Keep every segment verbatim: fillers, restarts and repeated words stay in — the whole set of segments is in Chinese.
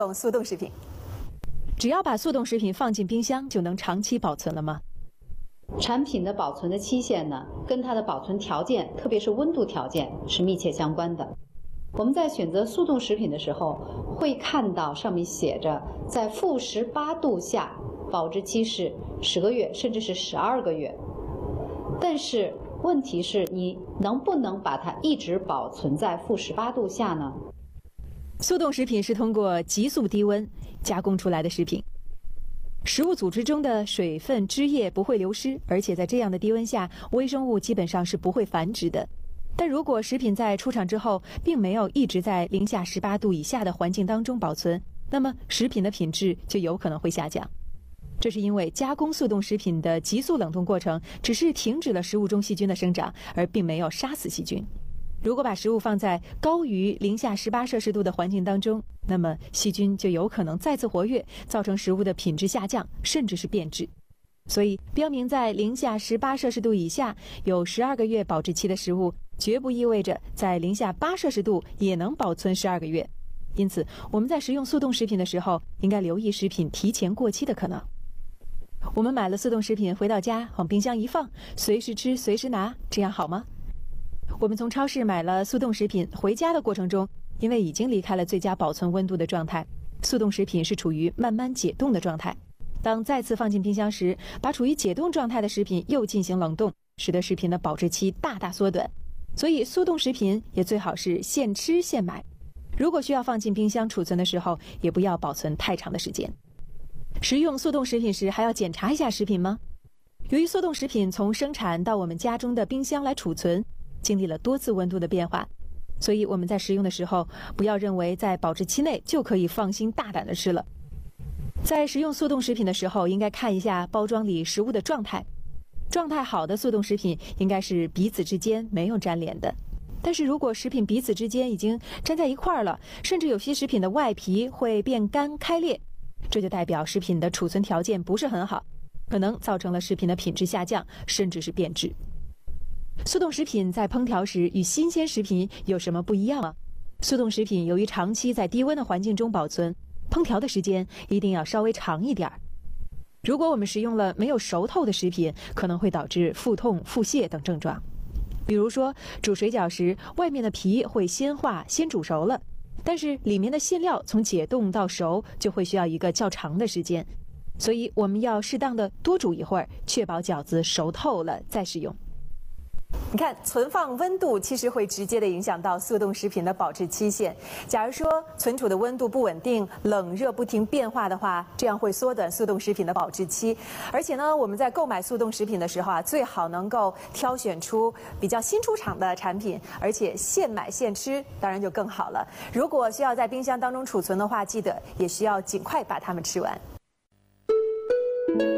用速冻食品，只要把速冻食品放进冰箱，就能长期保存了吗？ 产品的保存的期限呢，跟它的保存条件，特别是温度条件是密切相关的。我们在选择速冻食品的时候，会看到上面写着在负十八度下，保质期是十个月，甚至是十二个月。但是问题是，你能不能把它一直保存在负十八度下呢？ 速冻食品是通过急速低温加工出来的食品，食物组织中的水分、汁液不会流失，而且在这样的低温下，微生物基本上是不会繁殖的。但如果食品在出厂之后，并没有一直在零下十八度以下的环境当中保存，那么食品的品质就有可能会下降。这是因为加工速冻食品的急速冷冻过程只是停止了食物中细菌的生长，而并没有杀死细菌。如果把食物放在高于零下十八摄氏度的环境当中，那么细菌就有可能再次活跃，造成食物的品质下降，甚至是变质。所以，标明在零下十八摄氏度以下有十二个月保质期的食物，绝不意味着在零下八摄氏度也能保存十二个月。因此，我们在食用速冻食品的时候，应该留意食品提前过期的可能。我们买了速冻食品回到家，往冰箱一放，随时吃，随时拿，这样好吗？我们从超市买了速冻食品，回家的过程中，因为已经离开了最佳保存温度的状态，速冻食品是处于慢慢解冻的状态。当再次放进冰箱时，把处于解冻状态的食品又进行冷冻，使得食品的保质期大大缩短。所以速冻食品也最好是现吃现买。如果需要放进冰箱储存的时候，也不要保存太长的时间。食用速冻食品时还要检查一下食品吗？由于速冻食品从生产到我们家中的冰箱来储存，经历了多次温度的变化，所以我们在食用的时候，不要认为在保质期内就可以放心大胆的吃了。在食用速冻食品的时候，应该看一下包装里食物的状态。状态好的速冻食品应该是彼此之间没有粘连的。但是如果食品彼此之间已经粘在一块儿了，甚至有些食品的外皮会变干开裂，这就代表食品的储存条件不是很好，可能造成了食品的品质下降，甚至是变质。速冻食品在烹调时与新鲜食品有什么不一样吗？速冻食品由于长期在低温的环境中保存，烹调的时间一定要稍微长一点儿。如果我们食用了没有熟透的食品，可能会导致腹痛、腹泻等症状。比如说煮水饺时，外面的皮会先化先煮熟了，但是里面的馅料从解冻到熟就会需要一个较长的时间，所以我们要适当的多煮一会儿，确保饺子熟透了再食用。你看，存放温度其实会直接的影响到速冻食品的保质期限。假如说存储的温度不稳定，冷热不停变化的话，这样会缩短速冻食品的保质期。而且呢，我们在购买速冻食品的时候啊，最好能够挑选出比较新出厂的产品，而且现买现吃，当然就更好了。如果需要在冰箱当中储存的话，记得也需要尽快把它们吃完。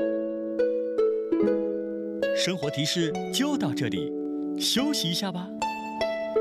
生活提示就到这里，休息一下吧。